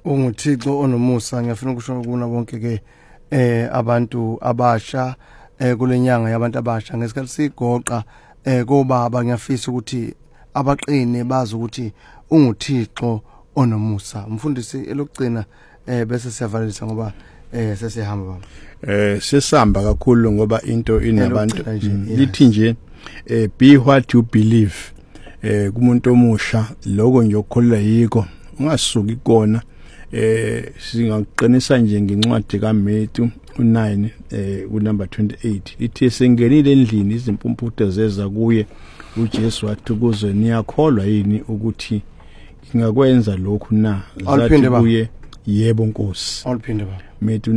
unguThixo onomusa. Ngiyafuna ukusho kuna bonke ke abantu abasha kulenyanga yabantu abasha ngesikhathi sigoqa kobaba. Ngiyafisa ukuthi abaqine bazi ukuthi unguThixo onomusa. Umfundisi elokugcina bese siyavalisa ngoba sesihamba baba. Sesihamba kakhulu ngoba into inabantu lithi nje be what you believe. Kumuntu omusha lokho nje okholwa yiko ungasuki kona. Singaqinisa nje ngencwadi kaMatthew 9 unumber 28 lithi sengenile endlini izimpumputhe zeza kuye uJesu wathi kuzo niyakholwa yini ukuthi ngingakwenza lokhu na? Zathi kuye yebo Nkosi. Awuphinde baba. Matthew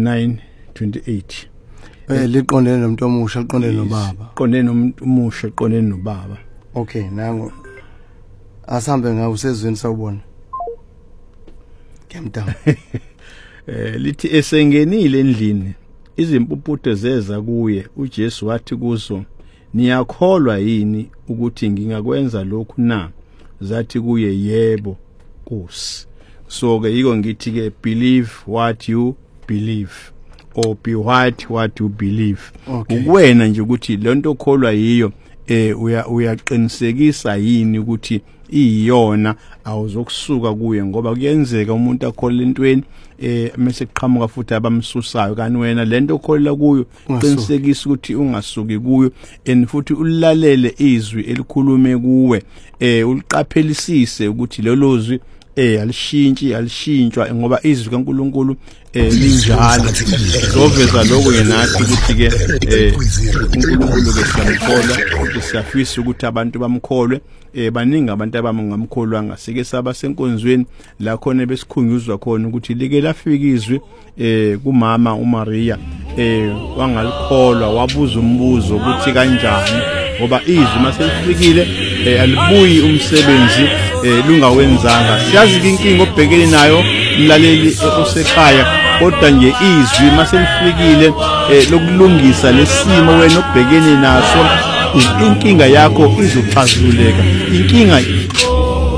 9:28 liqondene nomuntu omusha liqondene nobaba. Liqondene nomuntu omusha liqondene nobaba. Okay, nango asambe ngawo sezweni sawubona. Kemdown. Lithi esengenile endlini izimpumputhe zeza kuye uJesu wathi kuzo niyakholwa yini ukuthi ngingakwenza lokhu na? Zathi kuye yebo Nkosi. So ke yiko ngithi ke believe what you believe or be what you believe. Ukwena nje ukuthi lento okholwa yiyo uyaqinisekisa yini ukuthi iyona awuzokusuka kuye ngoba kuyenzeka umuntu akholwe entweni mase kuqhamuka futhi abamsusayo kanti wena lento okholwa kuyo qinisekisa ukuthi ungasuki kuyo and futhi ulalele izwi elikhulume kuwe uliqaphelisise ukuthi lolozwi alishintshwa ngoba izwi kaNkuluNkulu linjalo soveza lokho yenathi ukuthi ke uNkulunkulu ke siyamkholwa siyafisa ukuthi abantu bamkholwe baningi abantu abangamkholwa ngasike saba senkonzweni la khona besikhunguzwa khona ukuthi like lafika izwi kumama uMaria wangalikholwa wabuza umbuzo ukuthi kanjani ngoba izwi maselifikile alibuyi umsebenzi lungawenzanga. Siyazi inkinga obhekene nayo mlaleli osekhaya kodwa nje izwi maselifikile lokulungisa lesimo wena obhekene naso inkinga yakho izoxazululeka. Inkinga